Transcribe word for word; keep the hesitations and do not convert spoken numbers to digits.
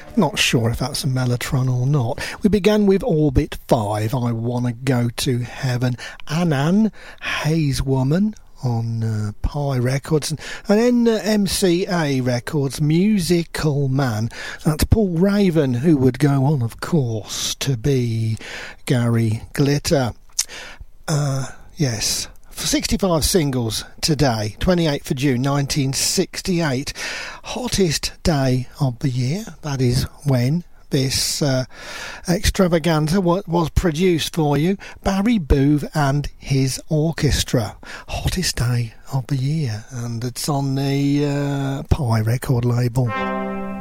Not sure if that's a Mellotron or not. We began with Orbit five, I Wanna Go to Heaven. Anan, Haze Woman on uh, Pi Records, and, and then uh, M C A Records, Musical Man. That's Paul Raven, who would go on, of course, to be Gary Glitter. Uh, yes, for sixty-five singles today, twenty-eighth of June nineteen sixty-eight, hottest day of the year. That is when this uh, extravaganza was produced for you. Barry Booth and his orchestra. Hottest day of the year, and it's on the uh, Pi record label.